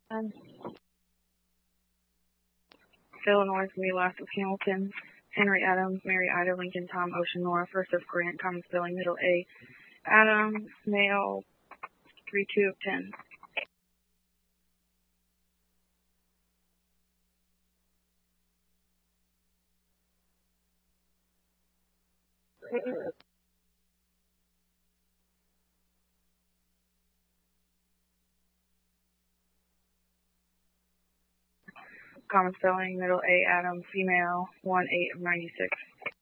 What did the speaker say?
Um, Illinois, from the last of Hamilton, Henry Adams, Mary Ida Lincoln, Tom Ocean, Nora First of Grant, common spelling, middle A. Adams, male, 3-2 of 10. Common spelling, middle A. Adams, female, 1-8 of 96.